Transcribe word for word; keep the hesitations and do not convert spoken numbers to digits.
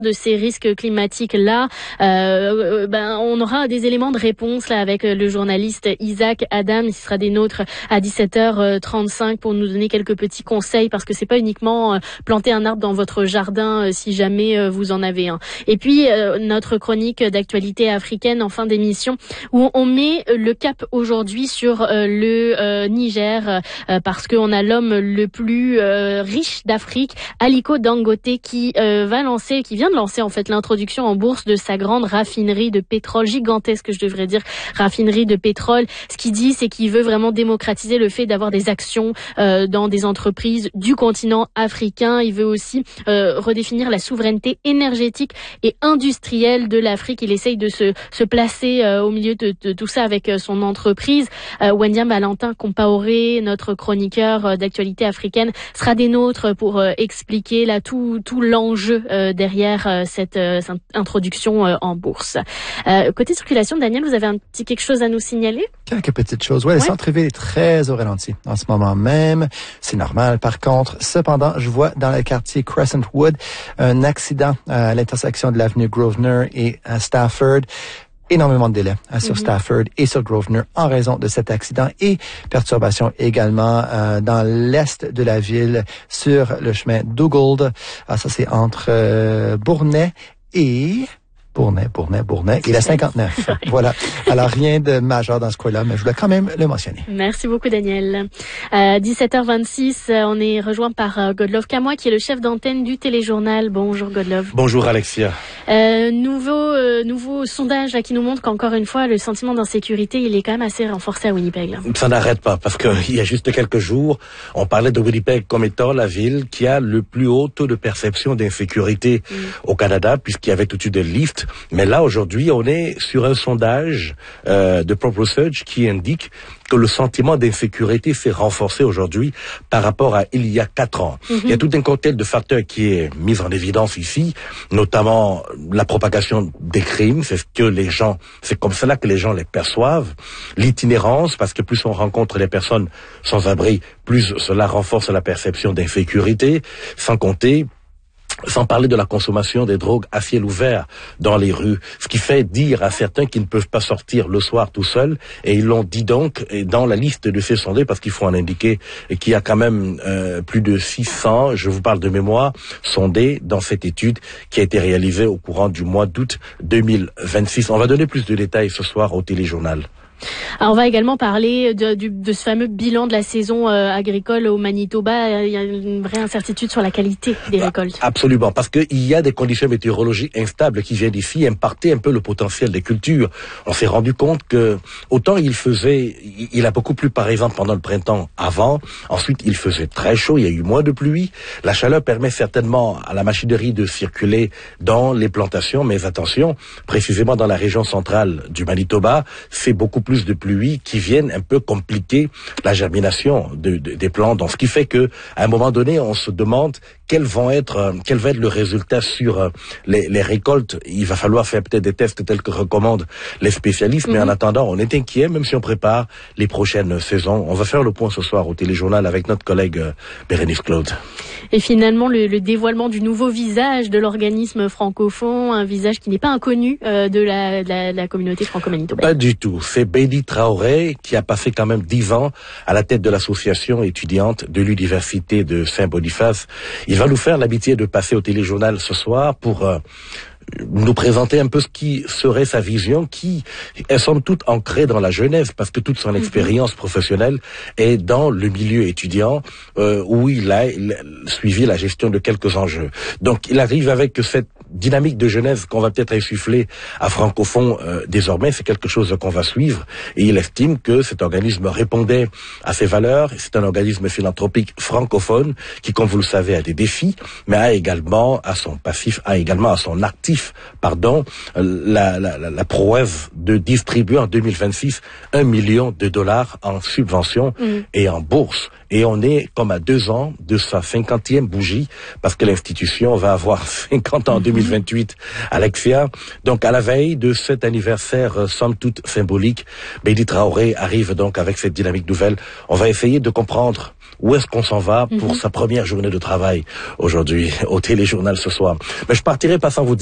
de ces risques climatiques-là. Euh, ben, on aura des éléments de réponse là avec le journaliste Isaac Adam. Il sera des nôtres à dix-sept heures trente-cinq pour nous donner quelques petits conseils, parce que c'est pas uniquement euh, planter un arbre dans votre jardin euh, si jamais euh, vous en avez un. Et puis euh, notre chronique d'actualité africaine en fin d'émission, où on met le cap aujourd'hui sur euh, le euh, Niger, euh, parce qu'on a l'homme le plus euh, riche d'Afrique, Aliko Dangote, qui euh, va lancer, qui vient de lancer en fait l'introduction en bourse de sa grande raffinerie de pétrole, gigantesque je devrais dire, raffinerie de pétrole. Ce qu'il dit, c'est qu'il veut vraiment démocratiser le fait d'avoir des actions euh, dans des entreprises du continent africain. Il veut aussi euh, redéfinir la souveraineté énergétique et industrielle de l'Afrique. Il essaye de se, se placer euh, au milieu de, de tout ça avec euh, son entreprise. Euh, Wendiam Valentin Compaoré, notre chroniqueur euh, d'actualité africaine, sera des nôtres pour euh, expliquer là tout, tout l'enjeu euh, derrière euh, cette, euh, cette introduction euh, en bourse. Euh, côté circulation, Daniel, vous avez un petit quelque chose à nous signaler? Quelques petites choses. Ouais, le ouais. centre-ville est très au ralenti en ce moment même. C'est normal. Par contre, cependant, je vois dans le quartier Crescent Wood un accident à l'intersection de l'avenue Grosvenor et à Stafford. Énormément de délais hein, sur mm-hmm. Stafford et sur Grosvenor en raison de cet accident, et perturbations également euh, dans l'est de la ville sur le chemin Dugald. Ah, ça, c'est entre euh, Bournay et... Bournay, Bournay, Bournay, et la cinquante-neuf. Voilà. Alors, rien de majeur dans ce coin-là, mais je voulais quand même le mentionner. Merci beaucoup, Daniel. Euh, dix-sept heures vingt-six, on est rejoint par euh, Godlove Kamoa, qui est le chef d'antenne du Téléjournal. Bonjour, Godlove. Bonjour, Alexia. Euh, nouveau, euh, nouveau sondage là, qui nous montre qu'encore une fois, le sentiment d'insécurité, il est quand même assez renforcé à Winnipeg. Là. Ça n'arrête pas, parce qu'il y a juste quelques jours, on parlait de Winnipeg comme étant la ville qui a le plus haut taux de perception d'insécurité mm. au Canada, puisqu'il y avait tout de suite des lifts. Mais là, aujourd'hui, on est sur un sondage euh, de Prop Research qui indique que le sentiment d'insécurité s'est renforcé aujourd'hui par rapport à il y a quatre ans. Mm-hmm. Il y a tout un cocktail de facteurs qui est mis en évidence ici, notamment la propagation des crimes, c'est ce que les gens, c'est comme cela que les gens les perçoivent, l'itinérance, parce que plus on rencontre les personnes sans abri, plus cela renforce la perception d'insécurité, sans compter sans parler de la consommation des drogues à ciel ouvert dans les rues, ce qui fait dire à certains qu'ils ne peuvent pas sortir le soir tout seuls, et ils l'ont dit donc dans la liste de ces sondés, parce qu'il faut en indiquer qu'il y a quand même euh, plus de six cents, je vous parle de mémoire, sondés dans cette étude qui a été réalisée au courant du mois d'août deux mille vingt-six. On va donner plus de détails ce soir au Téléjournal. Alors on va également parler de, de, de ce fameux bilan de la saison euh, agricole au Manitoba. Il y a une vraie incertitude sur la qualité des récoltes. Absolument, parce qu'il y a des conditions météorologiques instables qui viennent ici impacter un peu le potentiel des cultures. On s'est rendu compte que autant il faisait, il a beaucoup plu par exemple pendant le printemps avant, ensuite il faisait très chaud, il y a eu moins de pluie. La chaleur permet certainement à la machinerie de circuler dans les plantations, mais attention, précisément dans la région centrale du Manitoba, c'est beaucoup plus plus de pluie qui viennent un peu compliquer la germination de, de, des plants. Donc, ce qui fait que, à un moment donné, on se demande quels vont être, euh, quel va être le résultat sur euh, les, les récoltes. Il va falloir faire peut-être des tests tels que recommandent les spécialistes. Mm-hmm. Mais en attendant, on est inquiet, même si on prépare les prochaines saisons. On va faire le point ce soir au Téléjournal avec notre collègue euh, Bérénice Claude. Et finalement, le, le dévoilement du nouveau visage de l'organisme francophone, un visage qui n'est pas inconnu euh, de, la, de, la, de la communauté franco-manitobaine. Pas du tout. C'est Bédi Traoré, qui a passé quand même dix ans à la tête de l'association étudiante de l'université de Saint-Boniface. Il va nous faire l'amitié de passer au Téléjournal ce soir pour euh, nous présenter un peu ce qui serait sa vision, qui est somme toute ancrée dans la Genève, parce que toute son expérience professionnelle est dans le milieu étudiant, euh, où il a, il a suivi la gestion de quelques enjeux. Donc il arrive avec cette dynamique de Genève qu'on va peut-être insuffler à Francophone euh, désormais. C'est quelque chose qu'on va suivre, et il estime que cet organisme répondait à ses valeurs. C'est un organisme philanthropique francophone qui, comme vous le savez, a des défis, mais a également à son passif, a également à son actif, pardon, la, la, la, la prouesse de distribuer en deux mille vingt-six un million de dollars en subventions mmh. et en bourse. Et on est comme à deux ans de sa cinquantième bougie, parce que l'institution va avoir cinquante ans en deux mille vingt-huit, Alexia. Donc, à la veille de cet anniversaire, euh, somme toute symbolique, Bédi Traoré arrive donc avec cette dynamique nouvelle. On va essayer de comprendre où est-ce qu'on s'en va pour mm-hmm. sa première journée de travail aujourd'hui au téléjournal ce soir. Mais je partirai pas sans vous dire